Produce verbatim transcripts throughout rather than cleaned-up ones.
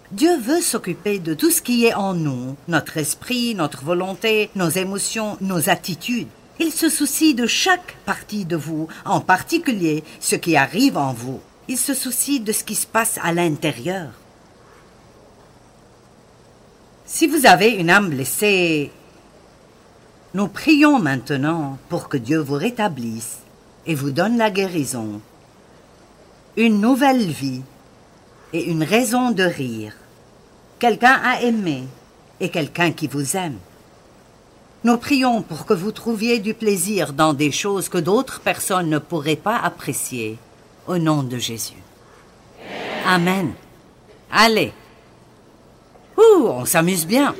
Dieu veut s'occuper de tout ce qui est en nous, notre esprit, notre volonté, nos émotions, nos attitudes. Il se soucie de chaque partie de vous, en particulier ce qui arrive en vous. Il se soucie de ce qui se passe à l'intérieur. Si vous avez une âme blessée, nous prions maintenant pour que Dieu vous rétablisse et vous donne la guérison, une nouvelle vie et une raison de rire, quelqu'un à aimer et quelqu'un qui vous aime. Nous prions pour que vous trouviez du plaisir dans des choses que d'autres personnes ne pourraient pas apprécier, au nom de Jésus. Amen. Allez. Ouh, on s'amuse bien.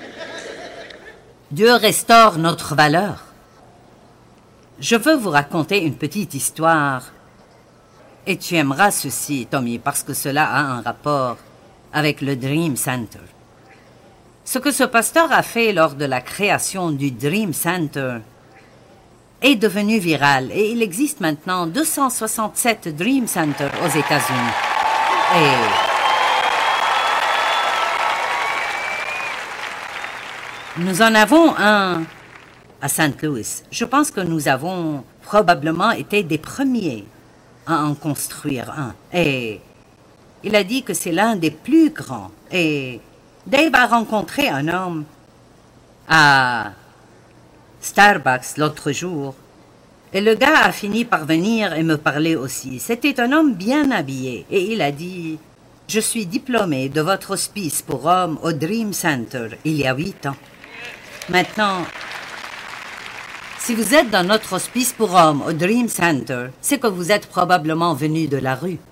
Dieu restaure notre valeur. Je veux vous raconter une petite histoire. Et tu aimeras ceci, Tommy, parce que cela a un rapport avec le Dream Center. Ce que ce pasteur a fait lors de la création du Dream Center est devenu viral et il existe maintenant deux cent soixante-sept Dream Centers aux États-Unis. Et nous en avons un à Saint Louis. Je pense que nous avons probablement été des premiers à en construire un. Et il a dit que c'est l'un des plus grands. Et Dave a rencontré un homme à Starbucks l'autre jour. Et le gars a fini par venir et me parler aussi. C'était un homme bien habillé. Et il a dit, « Je suis diplômé de votre hospice pour hommes au Dream Center il y a huit ans. Maintenant, si vous êtes dans notre hospice pour hommes au Dream Center, c'est que vous êtes probablement venu de la rue.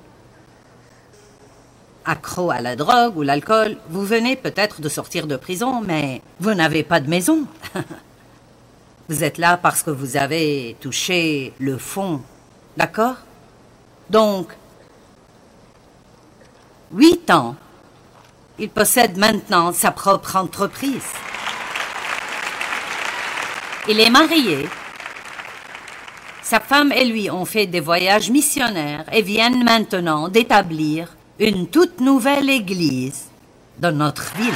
Accro à la drogue ou l'alcool, vous venez peut-être de sortir de prison, mais vous n'avez pas de maison. Vous êtes là parce que vous avez touché le fond, d'accord? Donc, huit ans, il possède maintenant sa propre entreprise. Il est marié. Sa femme et lui ont fait des voyages missionnaires et viennent maintenant d'établir une toute nouvelle église dans notre ville.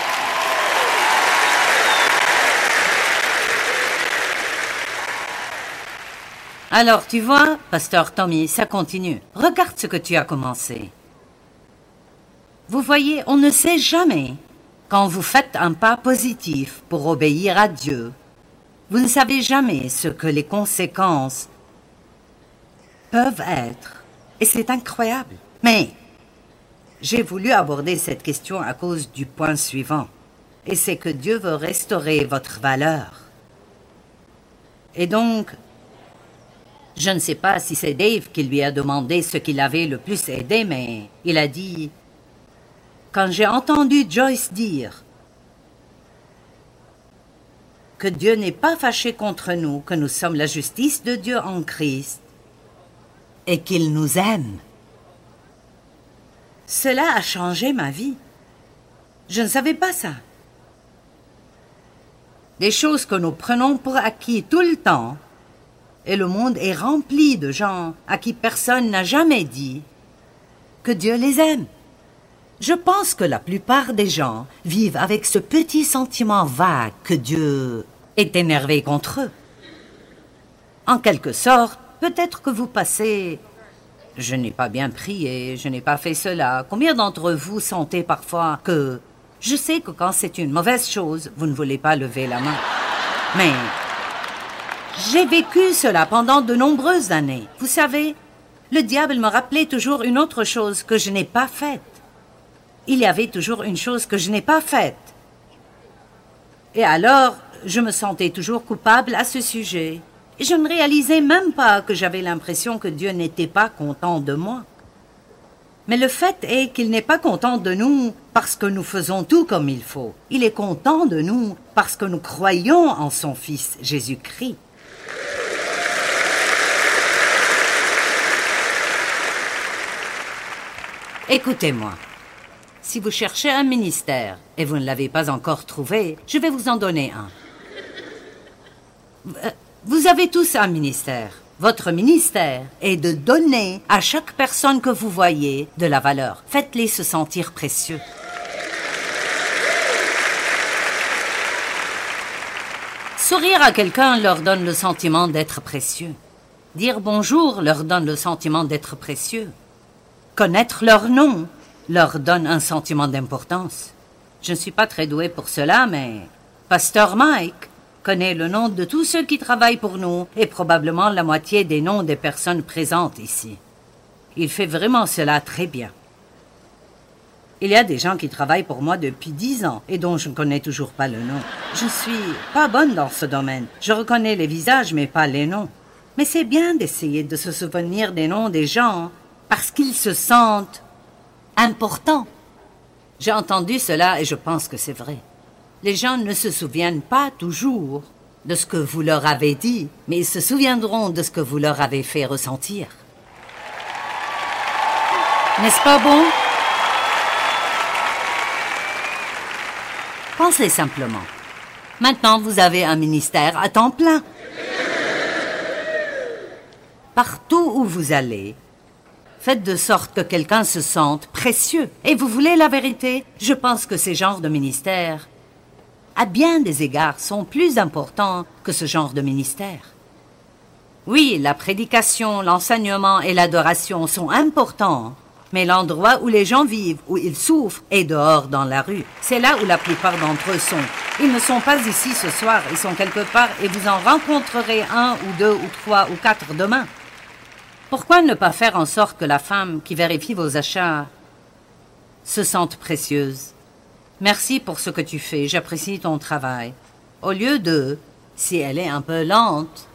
Alors, tu vois, pasteur Tommy, ça continue. Regarde ce que tu as commencé. Vous voyez, on ne sait jamais. Quand vous faites un pas positif pour obéir à Dieu, vous ne savez jamais ce que les conséquences peuvent être. Et c'est incroyable. Mais j'ai voulu aborder cette question à cause du point suivant. Et c'est que Dieu veut restaurer votre valeur. Et donc, je ne sais pas si c'est Dave qui lui a demandé ce qui l'avait le plus aidé, mais il a dit, quand j'ai entendu Joyce dire que Dieu n'est pas fâché contre nous, que nous sommes la justice de Dieu en Christ et qu'il nous aime, cela a changé ma vie. Je ne savais pas ça. Des choses que nous prenons pour acquis tout le temps, et le monde est rempli de gens à qui personne n'a jamais dit que Dieu les aime. Je pense que la plupart des gens vivent avec ce petit sentiment vague que Dieu est énervé contre eux. En quelque sorte, peut-être que vous passez « Je n'ai pas bien prié, je n'ai pas fait cela ». Combien d'entre vous sentez parfois que « Je sais que quand c'est une mauvaise chose, vous ne voulez pas lever la main. » Mais j'ai vécu cela pendant de nombreuses années. Vous savez, le diable me rappelait toujours une autre chose que je n'ai pas faite. Il y avait toujours une chose que je n'ai pas faite. Et alors, je me sentais toujours coupable à ce sujet. Et je ne réalisais même pas que j'avais l'impression que Dieu n'était pas content de moi. Mais le fait est qu'il n'est pas content de nous parce que nous faisons tout comme il faut. Il est content de nous parce que nous croyons en son Fils Jésus-Christ. Écoutez-moi. Si vous cherchez un ministère et vous ne l'avez pas encore trouvé, je vais vous en donner un. Vous avez tous un ministère. Votre ministère est de donner à chaque personne que vous voyez de la valeur. Faites-les se sentir précieux. Sourire à quelqu'un leur donne le sentiment d'être précieux. Dire bonjour leur donne le sentiment d'être précieux. Connaître leur nom leur donne un sentiment d'importance. Je ne suis pas très doué pour cela, mais Pasteur Mike connaît le nom de tous ceux qui travaillent pour nous et probablement la moitié des noms des personnes présentes ici. Il fait vraiment cela très bien. Il y a des gens qui travaillent pour moi depuis dix ans et dont je ne connais toujours pas le nom. Je suis pas bonne dans ce domaine. Je reconnais les visages mais pas les noms. Mais c'est bien d'essayer de se souvenir des noms des gens parce qu'ils se sentent importants. J'ai entendu cela et je pense que c'est vrai. Les gens ne se souviennent pas toujours de ce que vous leur avez dit, mais ils se souviendront de ce que vous leur avez fait ressentir. N'est-ce pas bon? Pensez simplement. Maintenant, vous avez un ministère à temps plein. Partout où vous allez, faites de sorte que quelqu'un se sente précieux. Et vous voulez la vérité? Je pense que ces genres de ministères, à bien des égards, sont plus importants que ce genre de ministère. Oui, la prédication, l'enseignement et l'adoration sont importants, mais l'endroit où les gens vivent, où ils souffrent, est dehors dans la rue. C'est là où la plupart d'entre eux sont. Ils ne sont pas ici ce soir, ils sont quelque part et vous en rencontrerez un ou deux ou trois ou quatre demain. Pourquoi ne pas faire en sorte que la femme qui vérifie vos achats se sente précieuse? Merci pour ce que tu fais, j'apprécie ton travail. Au lieu de, si elle est un peu lente,